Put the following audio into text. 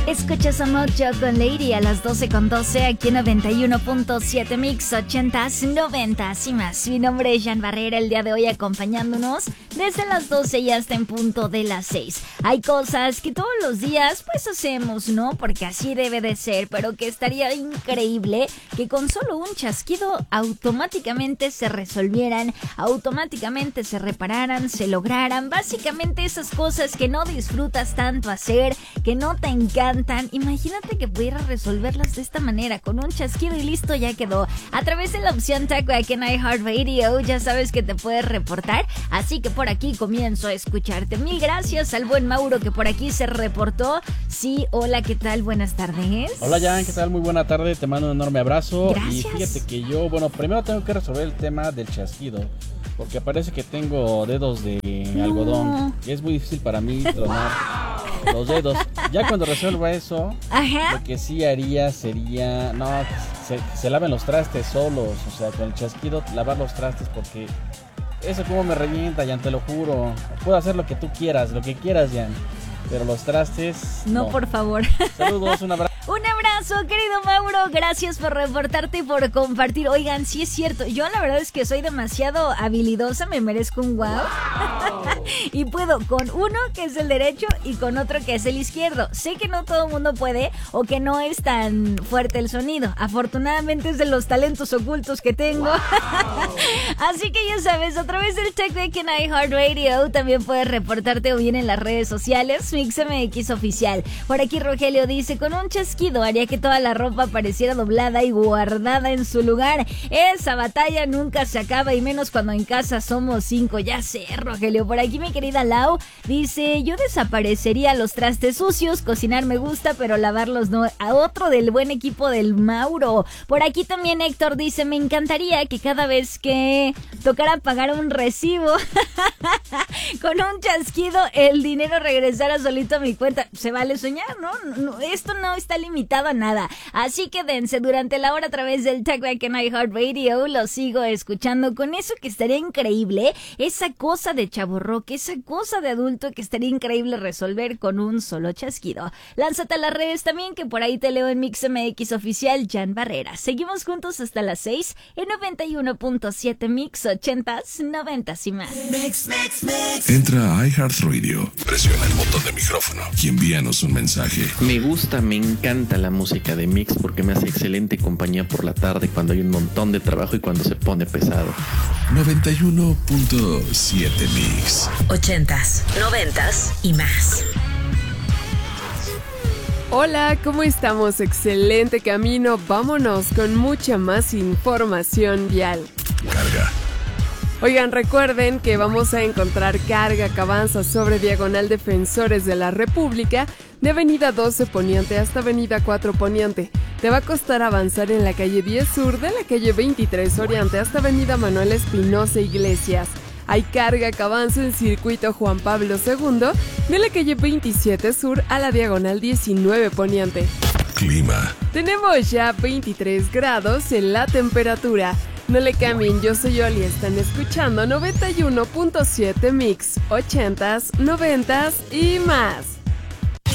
Escuchas a Mojo con Lady a las 12:12 aquí en 91.7 Mix 80s, 90s y más. Mi nombre es Jan Barrera, el día de hoy acompañándonos desde las 12 y hasta en punto de las 6. Hay cosas que todos los días pues hacemos, ¿no? Porque así debe de ser, pero que estaría increíble que con solo un chasquido automáticamente se resolvieran, automáticamente se repararan, se lograran. Básicamente esas cosas que no disfrutas tanto hacer, que no te encantan. Imagínate que pudieras resolverlas de esta manera, con un chasquido y listo, ya quedó. A través de la opción Talkback en iHeartRadio, ya sabes que te puedes reportar, así que por aquí comienzo a escucharte. Mil gracias al buen Mauro que por aquí se reportó. Sí, hola, ¿qué tal? Buenas tardes. Hola Jan, ¿qué tal? Muy buena tarde, te mando un enorme abrazo. Gracias. Y fíjate que yo, primero tengo que resolver el tema del chasquido, porque parece que tengo dedos de algodón. Y es muy difícil para mí tronar los dedos. Ya cuando resuelva eso, Ajá. Lo que sí haría sería que se laven los trastes solos. O sea, con el chasquido lavar los trastes, porque eso como me revienta, Jan, te lo juro. Puedo hacer lo que tú quieras, lo que quieras, Jan, pero los trastes no, por favor. Saludos, un abrazo. Un abrazo, querido Mauro, gracias por reportarte y por compartir. Oigan, sí es cierto, yo la verdad es que soy demasiado habilidosa, me merezco un wow. Y puedo con uno que es el derecho y con otro que es el izquierdo. Sé que no todo el mundo puede o que no es tan fuerte el sonido. Afortunadamente es de los talentos ocultos que tengo. Así que ya sabes, a través del Talkback en iHeartRadio también puedes reportarte o bien en las redes sociales, MixMX Oficial. Por aquí Rogelio dice, con un chasquido haría que toda la ropa pareciera doblada y guardada en su lugar. Esa batalla nunca se acaba y menos cuando en casa somos 5. Ya sé, Rogelio. Por aquí mi querida Lau dice, yo desaparecería los trastes sucios, cocinar me gusta, pero lavarlos no. A otro del buen equipo del Mauro. Por aquí también Héctor dice, me encantaría que cada vez que tocara pagar un recibo con un chasquido el dinero regresara solito a mi cuenta. Se vale soñar, ¿no? Esto no está limitado a nada. Así que dense durante la hora a través del Talkback en iHeartRadio. Lo sigo escuchando con eso que estaría increíble. Esa cosa de chavorroque, esa cosa de adulto que estaría increíble resolver con un solo chasquido. Lánzate a las redes también, que por ahí te leo en MixMX Oficial, Jan Barrera. Seguimos juntos hasta las 6 en 91.7 Mix 80s, 90s y más. Entra a iHeartRadio, presiona el botón de micrófono y envíanos un mensaje. Me encanta la música de Mix porque me hace excelente compañía por la tarde cuando hay un montón de trabajo y cuando se pone pesado. 91.7 Mix 80s, 90s y más. Hola, ¿cómo estamos? Excelente camino. Vámonos con mucha más información vial. Carga. Oigan, recuerden que vamos a encontrar carga que avanza sobre Diagonal Defensores de la República, de Avenida 12 Poniente hasta Avenida 4 Poniente. Te va a costar avanzar en la calle 10 Sur, de la calle 23 Oriente hasta Avenida Manuel Espinosa Iglesias. Hay carga que avanza en Circuito Juan Pablo II, de la calle 27 Sur a la Diagonal 19 Poniente. Clima. Tenemos ya 23 grados en la temperatura. No le cambien, yo soy Oli, están escuchando 91.7 Mix, 80s, 90s y más.